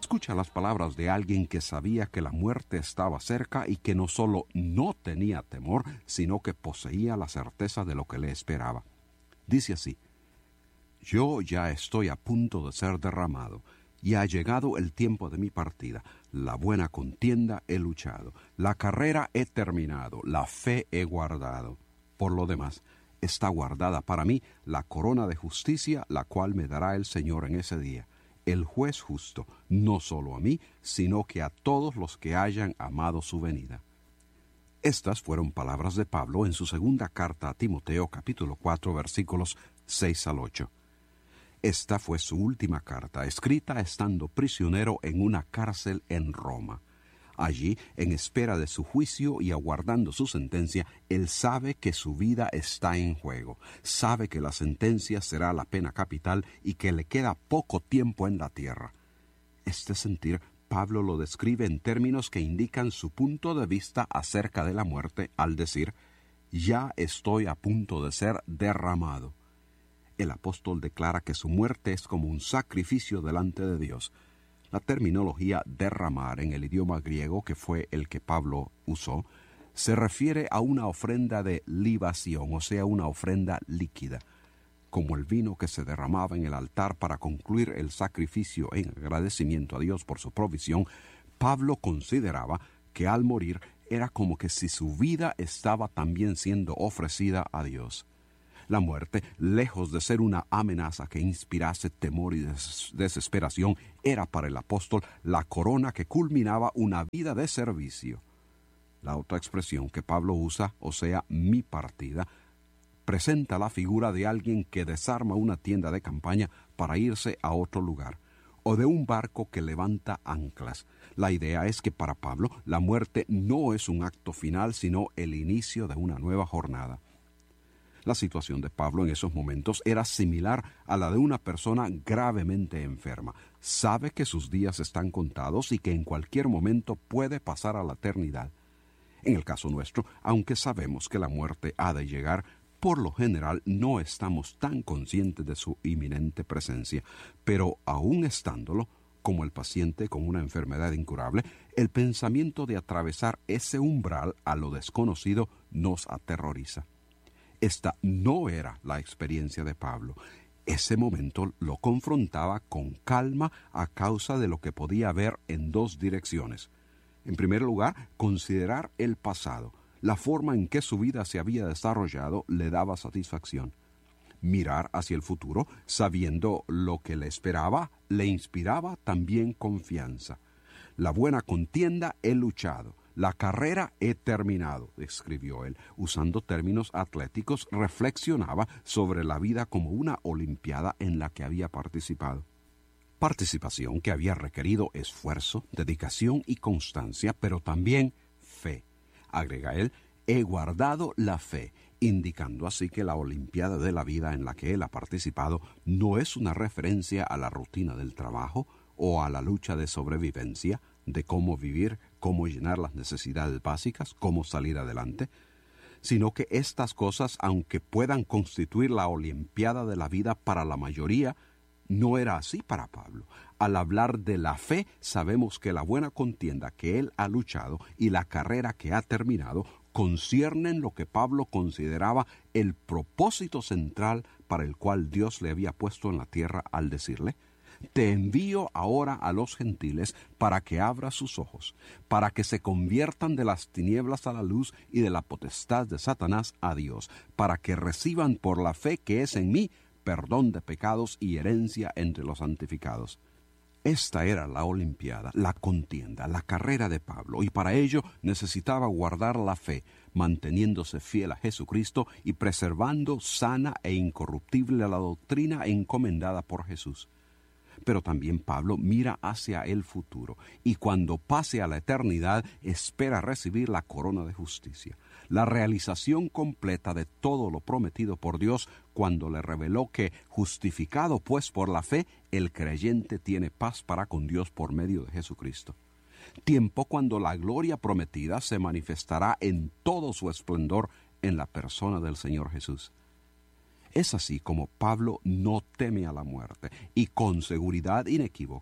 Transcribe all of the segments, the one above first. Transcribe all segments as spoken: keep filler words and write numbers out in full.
Escucha las palabras de alguien que sabía que la muerte estaba cerca y que no solo no tenía temor, sino que poseía la certeza de lo que le esperaba. Dice así: yo ya estoy a punto de ser derramado, y ha llegado el tiempo de mi partida. La buena contienda he luchado, la carrera he terminado, la fe he guardado. Por lo demás, está guardada para mí la corona de justicia, la cual me dará el Señor en ese día, el juez justo, no solo a mí, sino que a todos los que hayan amado su venida. Estas fueron palabras de Pablo en su segunda carta a Timoteo, capítulo cuatro, versículos seis al ocho. Esta fue su última carta, escrita estando prisionero en una cárcel en Roma. Allí, en espera de su juicio y aguardando su sentencia, él sabe que su vida está en juego, sabe que la sentencia será la pena capital y que le queda poco tiempo en la tierra. Este sentir, Pablo lo describe en términos que indican su punto de vista acerca de la muerte al decir: ya estoy a punto de ser derramado. El apóstol declara que su muerte es como un sacrificio delante de Dios. La terminología derramar en el idioma griego, que fue el que Pablo usó, se refiere a una ofrenda de libación, o sea, una ofrenda líquida. Como el vino que se derramaba en el altar para concluir el sacrificio en agradecimiento a Dios por su provisión, Pablo consideraba que al morir era como que si su vida estaba también siendo ofrecida a Dios. La muerte, lejos de ser una amenaza que inspirase temor y des- desesperación, era para el apóstol la corona que culminaba una vida de servicio. La otra expresión que Pablo usa, o sea, mi partida, presenta la figura de alguien que desarma una tienda de campaña para irse a otro lugar, o de un barco que levanta anclas. La idea es que para Pablo la muerte no es un acto final, sino el inicio de una nueva jornada. La situación de Pablo en esos momentos era similar a la de una persona gravemente enferma. Sabe que sus días están contados y que en cualquier momento puede pasar a la eternidad. En el caso nuestro, aunque sabemos que la muerte ha de llegar, por lo general no estamos tan conscientes de su inminente presencia, pero aún estándolo, como el paciente con una enfermedad incurable, el pensamiento de atravesar ese umbral a lo desconocido nos aterroriza. Esta no era la experiencia de Pablo. Ese momento lo confrontaba con calma a causa de lo que podía ver en dos direcciones. En primer lugar, considerar el pasado. La forma en que su vida se había desarrollado le daba satisfacción. Mirar hacia el futuro, sabiendo lo que le esperaba, le inspiraba también confianza. La buena contienda he luchado. La carrera he terminado, escribió él. Usando términos atléticos, reflexionaba sobre la vida como una olimpiada en la que había participado. Participación que había requerido esfuerzo, dedicación y constancia, pero también fe. Agrega él, he guardado la fe, indicando así que la olimpiada de la vida en la que él ha participado no es una referencia a la rutina del trabajo o a la lucha de sobrevivencia, de cómo vivir, cómo llenar las necesidades básicas, cómo salir adelante, sino que estas cosas, aunque puedan constituir la olimpiada de la vida para la mayoría, no era así para Pablo. Al hablar de la fe, sabemos que la buena contienda que él ha luchado y la carrera que ha terminado conciernen lo que Pablo consideraba el propósito central para el cual Dios le había puesto en la tierra al decirle: te envío ahora a los gentiles para que abra sus ojos, para que se conviertan de las tinieblas a la luz y de la potestad de Satanás a Dios, para que reciban por la fe que es en mí perdón de pecados y herencia entre los santificados. Esta era la olimpiada, la contienda, la carrera de Pablo, y para ello necesitaba guardar la fe, manteniéndose fiel a Jesucristo y preservando sana e incorruptible la doctrina encomendada por Jesús. Pero también Pablo mira hacia el futuro, y cuando pase a la eternidad espera recibir la corona de justicia, la realización completa de todo lo prometido por Dios cuando le reveló que, justificado pues por la fe, el creyente tiene paz para con Dios por medio de Jesucristo. Tiempo cuando la gloria prometida se manifestará en todo su esplendor en la persona del Señor Jesús. Es así como Pablo no teme a la muerte y con seguridad inequívoca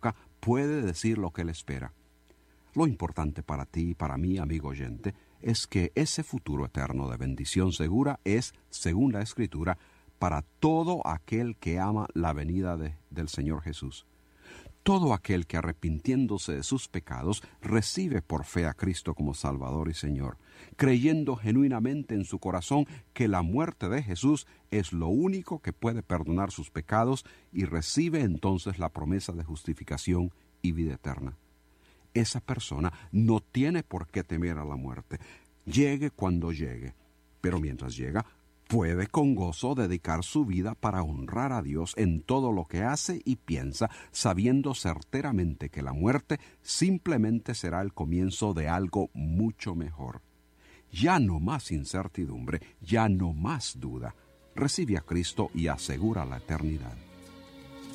puede decir lo que Él espera. Lo importante para ti y para mí, amigo oyente, es que ese futuro eterno de bendición segura es, según la Escritura, para todo aquel que ama la venida de, del Señor Jesús. Todo aquel que, arrepintiéndose de sus pecados, recibe por fe a Cristo como Salvador y Señor, creyendo genuinamente en su corazón que la muerte de Jesús es lo único que puede perdonar sus pecados, y recibe entonces la promesa de justificación y vida eterna. Esa persona no tiene por qué temer a la muerte, llegue cuando llegue, pero mientras llega, puede con gozo dedicar su vida para honrar a Dios en todo lo que hace y piensa, sabiendo certeramente que la muerte simplemente será el comienzo de algo mucho mejor. Ya no más incertidumbre, ya no más duda. Recibe a Cristo y asegura la eternidad.